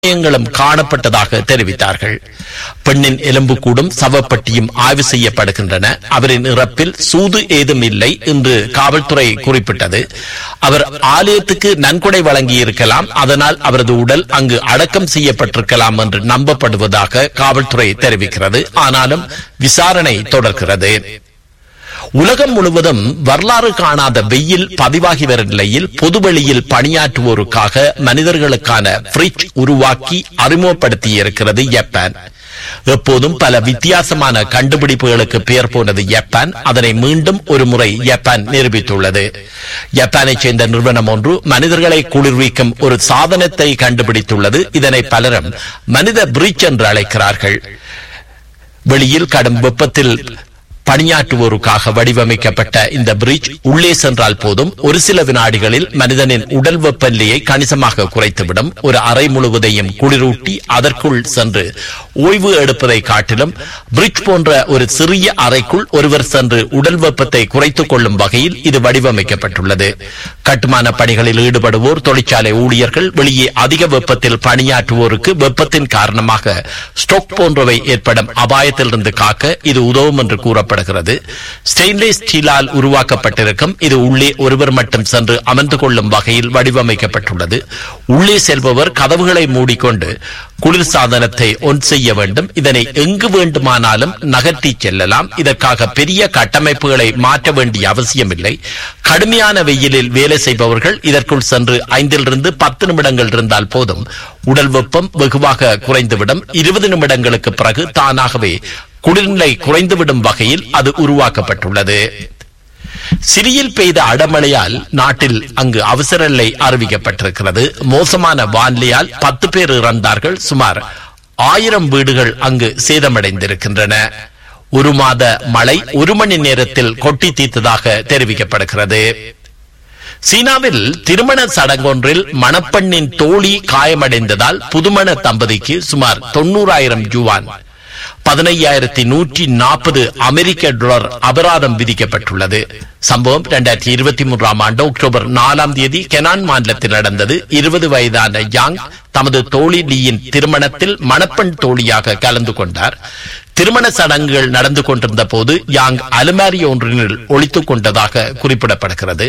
காயங்களும் காணப்பட்டதாக தெரிவித்தார்கள். பெண்ணின் எலும்புக்கூடும் சவப்பட்டியும் ஆய்வு செய்யப்படுகின்றன. அவரின் இறப்பில் சூது ஏதும் இல்லை என்று காவல்துறை குறிப்பிட்டது. அவர் ஆலயத்துக்கு நன்கொடை வழங்கியிருக்கலாம், அதனால் அவரது உடல் அங்கு அடக்கம் செய்யப்பட்டிருக்கலாம் என்று நம்பப்படுவதாக காவல்துறை தெரிவிக்கிறது. ஆனாலும் விசாரணை தொடர்கிறது. உலகம் முழுவதும் வரலாறு காணாத வெயில் பதிவாகி வரும் நிலையில் பொதுவெளியில் பணியாற்றுவோருக்காக மனிதர்களுக்கான ஃப்ரிட்ஜ் உருவாக்கி அறிமுகப்படுத்தியிருக்கிறது ஜப்பான். எப்போதும் பல வித்தியாசமான கண்டுபிடிப்புகளுக்கு பெயர் போனது ஜப்பான். அதனை மீண்டும் ஒரு முறை ஜப்பான் நிரூபித்துள்ளது. ஜப்பானைச் சேர்ந்த நிறுவனம் ஒன்று மனிதர்களை குளிர்விக்கும் ஒரு சாதனத்தை கண்டுபிடித்துள்ளது. இதனை பலரும் மனித பிரிட்ஜ் என்று அழைக்கிறார்கள். வெளியில் கடும் வெப்பத்தில் பணியாற்றுவோருக்காக வடிவமைக்கப்பட்ட இந்த பிரிட்ஜ் உள்ளே சென்றால் போதும் ஒரு சில வினாடிகளில் மனிதனின் உடல் வெப்பநிலையை கணிசமாக குறைத்துவிடும். ஒரு அறை முழுவதையும் குளிரூட்டி அதற்குள் சென்று ஓய்வு எடுப்பதை காட்டிலும் பிரிட்ஜ் போன்ற ஒரு சிறிய அறைக்குள் ஒருவர் சென்று உடல் வெப்பத்தை குறைத்துக் கொள்ளும் வகையில் இது வடிவமைக்கப்பட்டுள்ளது. கட்டுமான பணிகளில் ஈடுபடுவோர், தொழிற்சாலை ஊழியர்கள், வெளியே அதிக வெப்பத்தில் பணியாற்றுவோருக்கு வெப்பத்தின் காரணமாக ஸ்ட்ரோக் போன்றவை ஏற்படும் அபாயத்திலிருந்து காக்க இது உதவும் என்று கூறப்படுகிறது. ஸ்டெயின்லெஸ் ஸ்டீலால் உருவாக்கப்பட்டிருக்கும் இது உள்ளே ஒருவர் மட்டும் சென்று அமர்ந்து கொள்ளும் வகையில் வடிவமைக்கப்பட்டுள்ளது. உள்ளே செல்பவர் கதவுகளை மூடிக்கொண்டு குளிர் சாதனத்தை ஒன் செய்ய வேண்டும். இதனை எங்கு வேண்டுமானாலும் நகர்த்தி செல்லலாம். இதற்காக பெரிய கட்டமைப்புகளை மாற்ற வேண்டிய அவசியமில்லை. கடுமையான வெயிலில் வேலை செய்பவர்கள் இதற்குள் சென்று 5 to 10 நிமிடங்கள் இருந்தால் போதும். உடல் வெப்பம் வெகுவாக குறைந்துவிடும். 20 நிமிடங்களுக்கு பிறகு தானாகவே குளிர்நிலை குறைந்துவிடும் வகையில் அது உருவாக்கப்பட்டுள்ளது. சிரியில் பெய்த அடமழையால் நாட்டில் அங்கு அவசர நிலை அறிவிக்கப்பட்டிருக்கிறது. மோசமான வானிலையால் 10 பேர் இறந்தார்கள். சுமார் 1000 வீடுகள் அங்கு சேதமடைந்திருக்கின்றன. ஒரு மாத மழை 1 மணி நேரத்தில் கொட்டி தீர்த்ததாக தெரிவிக்கப்படுகிறது. சீனாவில் திருமண சடங்கொன்றில் மணப்பெண்ணின் தோழி காயமடைந்ததால் புதுமண தம்பதிக்கு சுமார் 90,000 யுவான் $15,140 அமெரிக்க டாலர் அபராதம் விதிக்கப்பட்டுள்ளது. சம்பவம் 2023 அக்டோபர் 4 கெனான் மாநிலத்தில் நடந்தது. 20 வயதான யாங் தமது தோழி லீயின் திருமணத்தில் மணப்பெண் தோழியாக கலந்து கொண்டார். திருமண சடங்குகள் நடந்து கொண்டிருந்த போது யாங் அலுமாரி ஒன்றினில் ஒளித்துக் கொண்டதாக குறிப்பிடப்படுகிறது.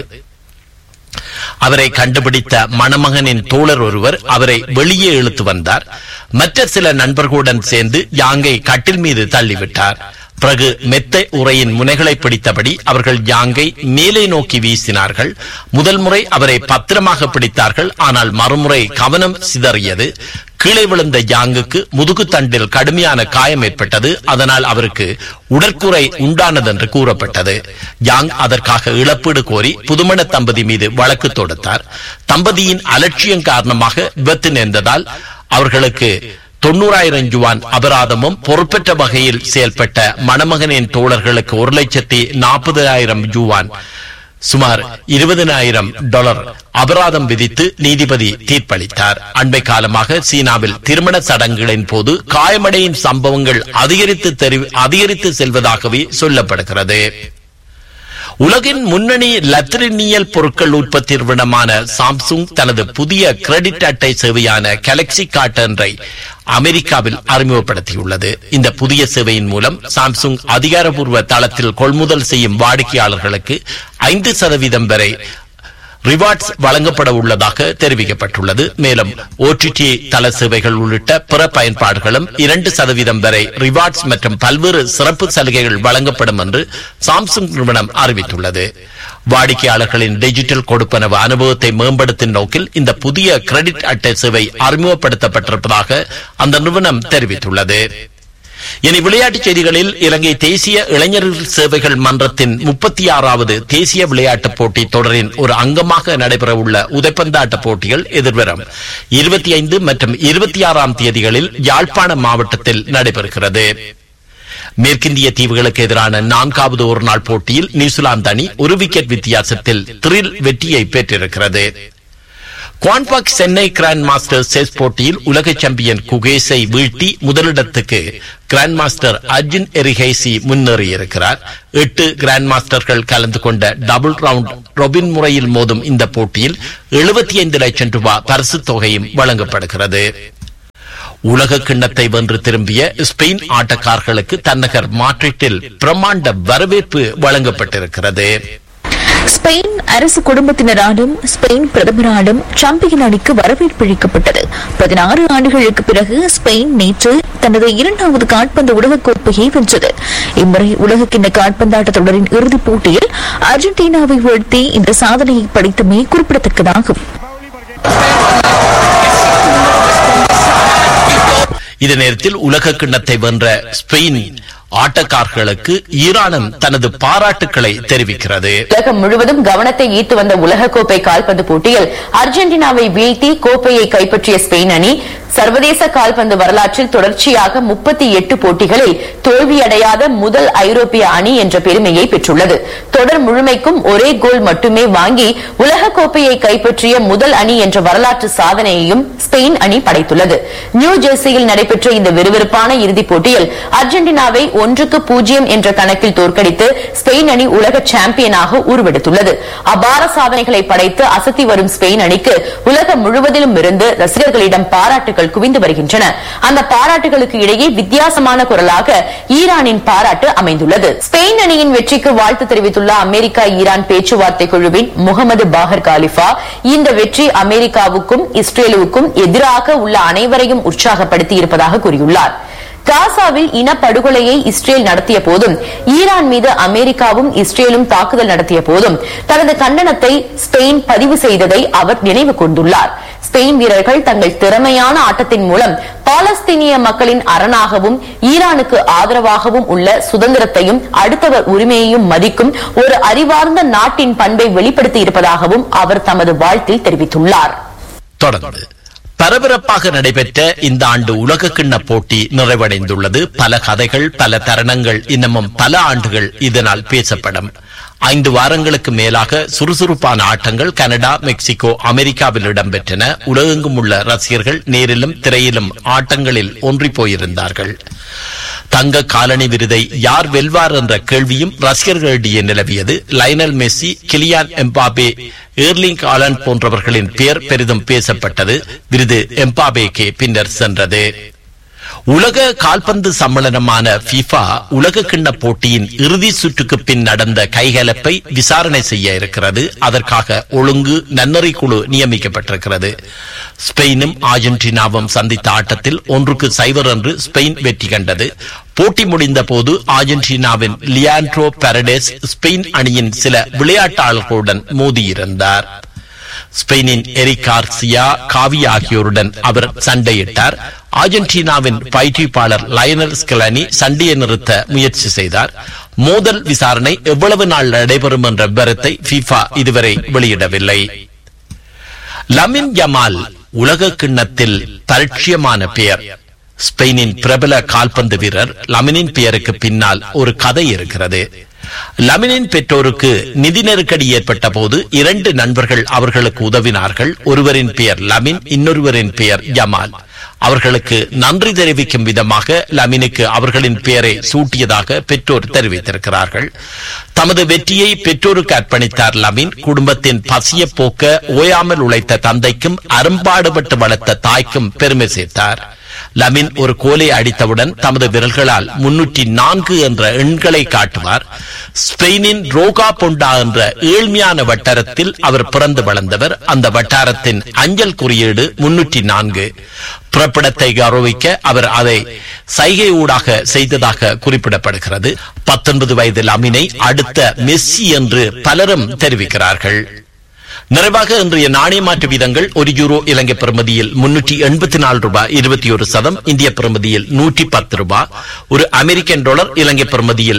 அவரை கண்டுபிடித்த மணமகனின் தோழர் ஒருவர் அவரை வெளியே இழுத்து வந்தார். மற்ற சில நண்பர்களுடன் சேர்ந்து யாங்கை கட்டில் மீது தள்ளிவிட்டார். பிறகு மெத்தை உரையின் முனைகளை பிடித்தபடி அவர்கள் யாங்கை மேலே நோக்கி வீசினார்கள். முதல் முறை அவரை பத்திரமாக பிடித்தார்கள். ஆனால் மறுமுறை கவனம் சிதறியது. கீழே விழுந்த யாங்குக்கு முதுகுத்தண்டில் கடுமையான காயம் ஏற்பட்டது. அதனால் அவருக்கு உடற்குறை உண்டானது என்று கூறப்பட்டது. யாங் அதற்காக இழப்பீடு கோரி புதுமண தம்பதி மீது வழக்கு தொடுத்தார். தம்பதியின் அலட்சியம் காரணமாக விபத்து நேர்ந்ததால் அவர்களுக்கு 90,000 யுவான் அபராதமும், பொறுப்பற்ற வகையில் செயல்பட்ட மணமகனின் தோழர்களுக்கு 1,40,000 யுவான் சுமார் $20,000 அபராதம் விதித்து நீதிபதி தீர்ப்பளித்தார். அண்மை காலமாக சீனாவில் திருமண சடங்குகளின் போது காயமடையும் சம்பவங்கள் அதிகரித்து செல்வதாகவே சொல்லப்படுகிறது. உலகின் முன்னணி லத்திரனியல் பொருட்கள் உற்பத்தி நிறுவனமான சாம்சுங் தனது புதிய கிரெடிட் அட்டை சேவையான கேலக்சி கார்ட் ஒன்றை அமெரிக்காவில் அறிமுகப்படுத்தியுள்ளது. இந்த புதிய சேவையின் மூலம் சாம்சுங் அதிகாரப்பூர்வ தளத்தில் கொள்முதல் செய்யும் வாடிக்கையாளர்களுக்கு 5% வரை ரிவார்ட்ஸ் வழங்கப்பட உள்ளதாக தெரிவிக்கப்பட்டுள்ளது. மேலும் OTT தள சேவைகள் உள்ளிட்ட பிற பயன்பாடுகளும் 2% வரை ரிவார்ட்ஸ் மற்றும் பல்வேறு சிறப்பு சலுகைகள் வழங்கப்படும் என்று சாம்சுங் நிறுவனம் அறிவித்துள்ளது. வாடிக்கையாளர்களின் டிஜிட்டல் கொடுப்பனவு அனுபவத்தை மேம்படுத்தும் நோக்கில் இந்த புதிய கிரெடிட் அட்டை சேவை அறிமுகப்படுத்தப்பட்டிருப்பதாக அந்த நிறுவனம் தெரிவித்துள்ளது. இனி விளையாட்டுச் செய்திகளில் இலங்கை தேசிய இளைஞர்கள் சேவைகள் மன்றத்தின் 36வது தேசிய விளையாட்டுப் போட்டி தொடரின் ஒரு அங்கமாக நடைபெறவுள்ள உதைப்பந்தாட்ட போட்டிகள் எதிர்வரும் 25 மற்றும் 26 தேதிகளில் யாழ்ப்பாண மாவட்டத்தில் நடைபெறுகிறது. மேற்கிந்திய தீவுகளுக்கு எதிரான 4வது ஒருநாள் போட்டியில் நியூசிலாந்து அணி 1 விக்கெட் வித்தியாசத்தில் த்ரில் வெற்றியை பெற்றிருக்கிறது. குவான்பாக் சென்னை கிராண்ட் மாஸ்டர் செஸ் போட்டியில் உலக சாம்பியன் குகேஷை வீழ்த்தி முதலிடத்துக்கு grand master Arjun Erigaisi முன்னேறியிருக்கிறார். 8 grand மாஸ்டர்கள் கலந்து கொண்ட டபுள் ரவுண்ட் ரொபின் முறையில் மோதும் இந்த போட்டியில் 75 லட்சம் ரூபாய் பரிசுத் தொகையும் வழங்கப்படுகிறது. உலக கிண்ணத்தை வென்று திரும்பிய ஸ்பெயின் ஆட்டக்காரர்களுக்கு தன்னகர் மாட்ரிட்டில் பிரம்மாண்ட வரவேற்பு வழங்கப்பட்டிருக்கிறது. ஸ்பெயின் அரசு குடும்பத்தினராலும் ஸ்பெயின் பிரதமராலும் சாம்பியன் அணிக்கு வரவேற்பு அளிக்கப்பட்டது. 16 ஆண்டுகளுக்கு பிறகு ஸ்பெயின் நேற்று தனது 2வது கால்பந்து உலகக்கோப்பையை வென்றது. இம்முறை உலகக்கிண்ண கால்பந்தாட்ட தொடரின் இறுதிப் போட்டியில் அர்ஜென்டினாவை வீழ்த்தி இந்த சாதனையை படைத்தமை குறிப்பிடத்தக்கதாகும். இதே நேரத்தில் உலக கிண்ணத்தை வென்ற ஸ்பெயின் ஆட்டக்காரர்களுக்கு ஈரானும் தனது பாராட்டுக்களை தெரிவிக்கிறது. உலகம் முழுவதும் கவனத்தை ஈர்த்து வந்த உலகக்கோப்பை கால்பந்து போட்டியில் அர்ஜென்டினாவை வீழ்த்தி கோப்பையை கைப்பற்றிய ஸ்பெயின் அணி சர்வதேச கால்பந்து வரலாற்றில் தொடர்ச்சியாக 38 போட்டிகளில் தோல்வியடையாத முதல் ஐரோப்பிய அணி என்ற பெருமையை பெற்றுள்ளது. தொடர் முழுமைக்கும் ஒரே கோல் மட்டுமே வாங்கி உலகக்கோப்பையை கைப்பற்றிய முதல் அணி என்ற வரலாற்று சாதனையையும் ஸ்பெயின் அணி படைத்துள்ளது. நியூ ஜெர்சியில் நடைபெற்ற இந்த விறுவிறுப்பான இறுதிப் போட்டியில் அர்ஜென்டினாவை 1-0 என்ற கணக்கில் தோற்கடித்து ஸ்பெயின் அணி உலக சாம்பியனாக உருவெடுத்துள்ளது. அபார சாதனைகளை படைத்து அசத்தி வரும் ஸ்பெயின் அணிக்கு உலகம் முழுவதிலும் இருந்து ரசிகர்களிடம் பாராட்டுகள் குவிந்து வருகின்றன. அந்த பாராட்டுகளுக்கு இடையே வித்தியாசமான குரலாக ஈரானின் பாராட்டு அமைந்துள்ளது. ஸ்பெயின் அணியின் வெற்றிக்கு வாழ்த்து தெரிவித்துள்ள அமெரிக்கா ஈரான் பேச்சுவார்த்தை குழுவின் முகமது பாகர் காலிஃபா, இந்த வெற்றி அமெரிக்காவுக்கும் இஸ்ரேலுக்கும் எதிராக உள்ள அனைவரையும் உற்சாகப்படுத்தி இருப்பதாக கூறியுள்ளார். காசாவில் இனப்படுகொலையை இஸ்ரேல் நடத்திய போதும் ஈரான் மீது அமெரிக்காவும் இஸ்ரேலும் தாக்குதல் நடத்திய போதும் தனது கண்டனத்தை ஸ்பெயின் பதிவு செய்ததை அவர் நினைவு கூர்ந்துள்ளார். ஸ்பெயின் வீரர்கள் தங்கள் திறமையான ஆட்டத்தின் மூலம் பாலஸ்தீனிய மக்களின் அரணாகவும் ஈரானுக்கு ஆதரவாகவும் உள்ள சுதந்திரத்தையும் அடுத்தவர் உரிமையையும் மதிக்கும் ஒரு அறிவார்ந்த நாட்டின் பண்பை வெளிப்படுத்தி இருப்பதாகவும் அவர் தமது வாழ்த்தில் தெரிவித்துள்ளார். தொடர்ந்து பரபரப்பாக நடைபெற்ற இந்த ஆண்டு உலக கிண்ண போட்டி நிறைவடைந்துள்ளது. பல கதைகள், பல தருணங்கள், இன்னமும் பல ஆண்டுகள் இதனால் பேசப்படும். 5 வாரங்களுக்கு மேலாக சுறுசுறுப்பான ஆட்டங்கள் கனடா, மெக்சிகோ, அமெரிக்காவில் இடம்பெற்றன. உலகெங்கும் உள்ள ரசிகர்கள் நேரிலும் திரையிலும் ஆட்டங்களில் ஒன்றி போயிருந்தார்கள். தங்க காலணி விருதை யார் வெல்வார் என்ற கேள்வியும் ரசிகர்களிடையே நிலவியது. Lionel Messi, Kylian Mbappé, ஏர்லிங் Haaland போன்றவர்களின் பெயர் பெரிதும் பேசப்பட்டது. விருது எம்பாபேக்கு பின்னர் சென்றது. உலக கால்பந்து சம்மேளனமான FIFA உலக கிண்ண போட்டியின் இறுதி சுற்றுக்கு பின் நடந்த கைகலப்பை விசாரணை செய்ய இருக்கிறது. அதற்காக ஒழுங்கு நன்னறி குழு நியமிக்கப்பட்டிருக்கிறது. ஸ்பெயினும் அர்ஜென்டினாவும் சந்தித்த ஆட்டத்தில் 1-0 என்று ஸ்பெயின் வெற்றி கண்டது. போட்டி முடிந்த போது அர்ஜென்டினாவின் லியாண்ட்ரோ பாரடேஸ் ஸ்பெயின் அணியின் சில விளையாட்டாளர்களுடன் மோதியிருந்தார். ஸ்பெயினின் எரிக் கார்சியா, காவி ஆகியோருடன் அவர் சண்டையிட்டார். அர்ஜென்டினாவின் பயிற்றுவிப்பாளர் லயனல் ஸ்கெலானி சண்டையை நிறுத்த முயற்சி செய்தார். மோதல் விசாரணை எவ்வளவு நாள் நடைபெறும் என்ற விவரத்தை FIFA இதுவரை வெளியிடவில்லை. லமின் யமால் உலக கிண்ணத்தில் பரிட்சயமான பெயர். ஸ்பெயினின் பிரபல கால்பந்து வீரர் லமினின் பெயருக்கு பின்னால் ஒரு கதை இருக்கிறது. லமினின் பெற்றோருக்கு நிதி நெருக்கடி ஏற்பட்ட போது 2 நண்பர்கள் அவர்களுக்கு உதவினார்கள். ஒருவரின் பெயர் லமின், இன்னொருவரின் பெயர் யமால். அவர்களுக்கு நன்றி தெரிவிக்கும் விதமாக லமினுக்கு அவர்களின் பெயரை சூட்டியதாக பெற்றோர் தெரிவித்திருக்கிறார்கள். தமது வெற்றியை பெற்றோருக்கு அர்ப்பணித்தார் லமின். குடும்பத்தின் பசிய போக்க ஓயாமல் உழைத்த தந்தைக்கும் அரும்பாடுபட்டு வளர்த்த தாய்க்கும் பெருமை சேர்த்தார். லமின் ஒரு கோலை அடித்தவுடன் தமது விரல்களால் 304 என்ற எண்களை காட்டுவார். ஸ்பெயினின் ரோகா பொண்டா என்ற ஏழ்மையான வட்டாரத்தில் அவர் பிறந்து வளர்ந்தவர். அந்த வட்டாரத்தின் அஞ்சல் குறியீடு 304. பிறப்பிடத்தை கௌரவிக்க அவர் அதை சைகை ஊடாக செய்ததாக குறிப்பிடப்படுகிறது. 19 வயது லமினை அடுத்த மெஸ்ஸி என்று பலரும் தெரிவிக்கிறார்கள். நிறைவாக இன்றைய நாணய மாற்று வீதங்கள்: €1 இலங்கை பெறுமதியில் $384.21, இந்திய பெறுமதியில் $110. ஒரு அமெரிக்கன் டாலர் இலங்கை பெறுமதியில்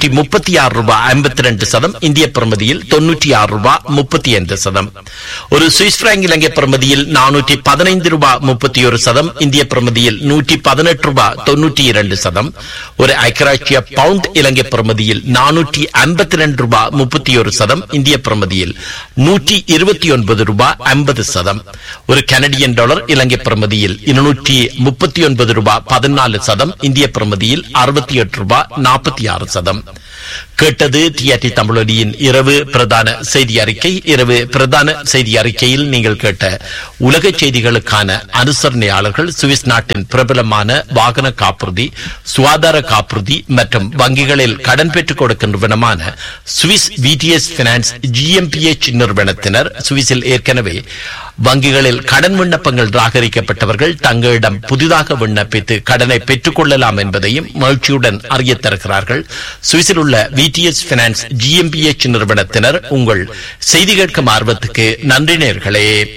$336.52, இந்திய பெறுமதியில் $96.35. ஒரு சுவிஸ் பிராங்க் இலங்கை பெறுமதியில் $415.31, இந்திய பெறுமதியில் $118.92. ஒரு ஐக்கிய பவுண்ட் இலங்கை பெறுமதியில் $452.31, இந்திய பெறுமதியில் $120 $29.50. ஒரு கனடியன் டாலர் இலங்கை பிரமதியில் $239.14. இந்திய பிரமதியில் $68.46. கேட்டது டிஆர்டி தமிழொலியின் இரவு பிரதான செய்தி அறிக்கை. இரவு பிரதான செய்தி அறிக்கையில் நீங்கள் கேட்ட உலக செய்திகளுக்கான அனுசரணையாளர்கள் சுவிஸ் நாட்டின் பிரபலமான வாகன காப்புறுதி, சுகாதார காப்புறுதி மற்றும் வங்கிகளில் கடன் பெற்றுக் கொடுக்கும் நிறுவனமான சுவிஸ் விடிஎஸ் பினான்ஸ் GmbH நிறுவனத்தினர். சுவிஸில் ஏற்கனவே வங்கிகளில் கடன் விண்ணப்பங்கள் நிராகரிக்கப்பட்டவர்கள் தங்களிடம் புதிதாக விண்ணப்பித்து கடனை பெற்றுக் கொள்ளலாம் என்பதையும் மகிழ்ச்சியுடன் அறிய தருகிறார்கள். சுவிஸில் உள்ள விடிஎஸ் பினான்ஸ் GmbH நிறுவனத்தினர். உங்கள் செய்தி கேட்கும் ஆர்வத்துக்கு நன்றி நேயர்களே.